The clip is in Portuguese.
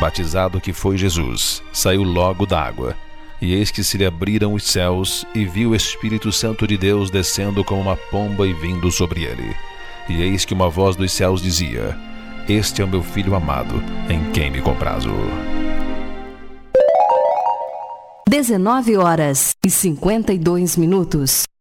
batizado que foi Jesus, saiu logo da água. E eis que se lhe abriram os céus, e viu o Espírito Santo de Deus descendo como uma pomba e vindo sobre ele. E eis que uma voz dos céus dizia: Este é o meu Filho amado, em quem me comprazo. 19h52.